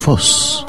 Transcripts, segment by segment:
Force.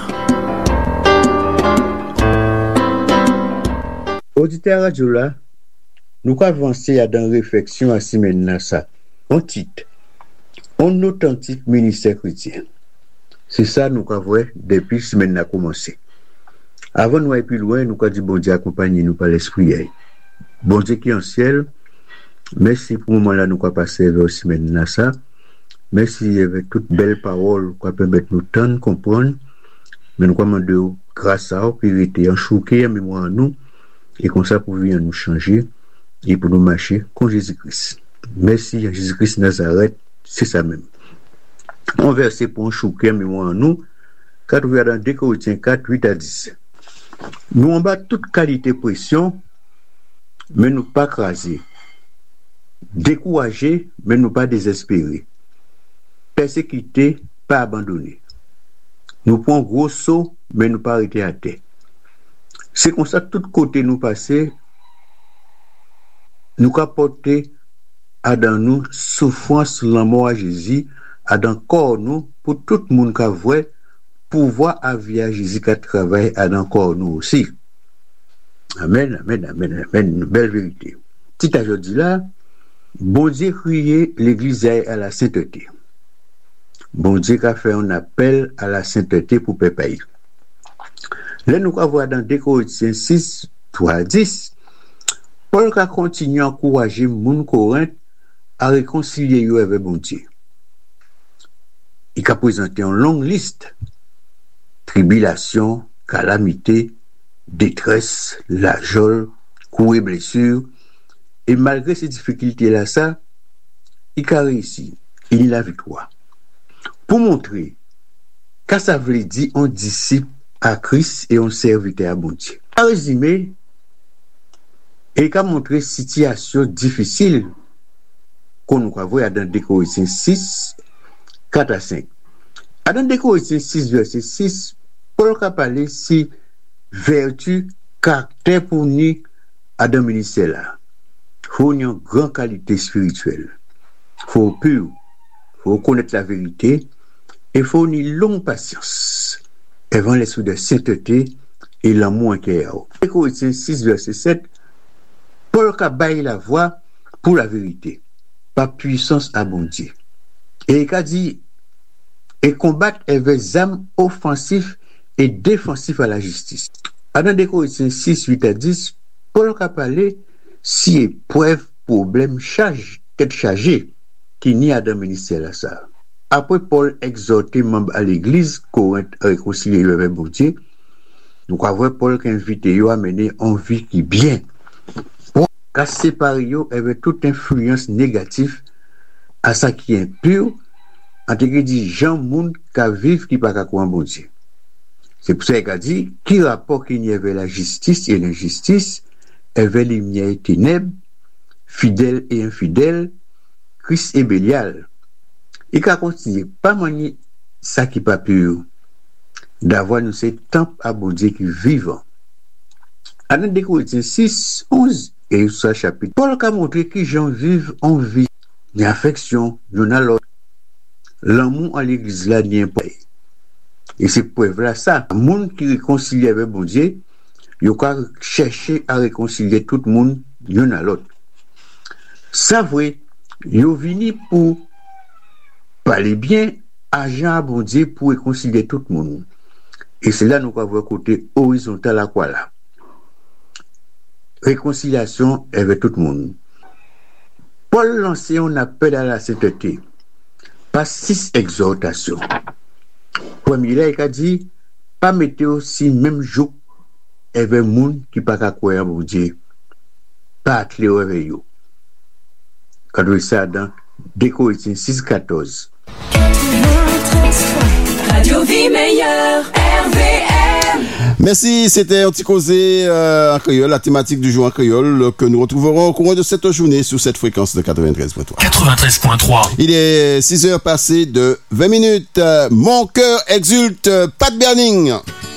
Auditeur radio là, nous avons avancé à dans réflexion à semaine ça. On titre, un authentique ministère chrétien. C'est ça nous avons depuis semaine a commencé. Avant nous aller plus loin, nous avons dit bon Dieu accompagne nous par l'esprit. Bon Dieu qui est en ciel, merci pour le moment là nous avons passé vers semaine là ça. Merci avec toutes belles paroles qui permettent nous de comprendre. Mais nous commandons grâce à vous, purité, en choquer en mémoire à nous, et comme ça pour venir nous changer et pour nous marcher con Jésus-Christ. Merci à Jésus-Christ Nazareth, c'est ça même. On verset pour en choquer en mémoire à nous, quand vous regardez dans 2 Corinthiens 4, 8 à 10. Nous en bas toute qualité pression, mais nous pas craser. Décourager, mais nous pas désespérer. Persécuter, pas abandonner. Nous prenons gros saut, mais nous pas arrêter à terre. C'est comme ça, tout côté nous passer, nous apporter à dans nous souffrance, l'amour à Jésus, à dans corps nous, pour tout le monde qui voit, pouvoir avoir Jésus qui travaille à dans corps nous aussi. Amen, amen, amen, amen, une belle vérité. Petit aujourd'hui là, bon Dieu crier l'église à la sainteté. Bon Dieu a fait un appel à la sainteté pour le pays. Là, nous avons dans 2 Corinthiens 6, 3 à 10, Paul a continué à encourager les Corinthe à réconcilier avec bon Dieu. Il a présenté une longue liste. Tribulation, calamité, détresse, lajol, coups et blessures. Et malgré ces difficultés-là, ça, il a réussi. Il a la victoire. Pour montrer qu'à ça veut dire on disciple à Christ et on serviteur à bon Dieu. En résumé, il a montré une situation difficile qu'on nous voit dans 2 Corinthiens 6, 4 à 5. Dans 2 Corinthiens 6, verset 6, Paul a parlé si vertu, caractère pour nous à dans le ministère là. Il faut une grande qualité spirituelle. Il faut pur. Il faut connaître la vérité. Il faut une longue patience avant l'esprit de sainteté et l'amour qui est là. 2 Corinthiens 6, verset 7, Paul a baillé la voie pour la vérité, par puissance à bon Dieu. Et il a dit, et combattre avec des âmes offensives et défensives à la justice. Dans 2 Corinthiens 6, 8 à 10, Paul a parlé si épreuve, problème, charge, tête chargée, qui n'y a dans le ministère là ça. Après Paul exhorté membres à l'église Corinthe à réconcilier avec bon Dieu, nous avons Paul qui invite à mener une vie qui bien. Pour séparer avec toute influence négative à ça qui est impur, en tant que dit Jean monde qui vivent qui pas croire en bon Dieu. C'est pour ça qu'il a dit qui rapport qu'il y avait la justice et l'injustice, avait lumière et ténèbres, fidèles et infidèles, Christ et Bélial. Il a continué, pas manier ça qui pas pur, d'avoir nous ces temples à bon Dieu qui vivent. Dans 2 Corinthiens 6, 11 et ce chapitre, Paul a montré que les gens vivent en vie, l'affection, l'un à l'autre. L'amour à l'église là n'est pas. Et c'est preuve là ça. Le monde qui réconcilie avec bon Dieu, il a cherché à réconcilier tout le monde l'un à l'autre. Ça vrai, il est venu pour parler bien à Jean bon Dieu pour réconcilier tout le monde. Et c'est là nous avons un côté horizontal à quoi là. Réconciliation avec tout le monde. Paul lançait un appel à la sainteté par 6 exhortations. Premier là, il a dit, pas mettre aussi même jour avec monde qui pas qu'à croire bon Dieu. Pas atteler avec eux. Quand on ça dans 2 Corinthiens 6, 14. Radio Vie Meilleure, RVM. Merci, c'était un petit causé en créole, la thématique du jour en créole que nous retrouverons au cours de cette journée sur cette fréquence de 93.3. 93.3. Il est 6 heures passées de 20 minutes. Mon cœur exulte, Pat Berning.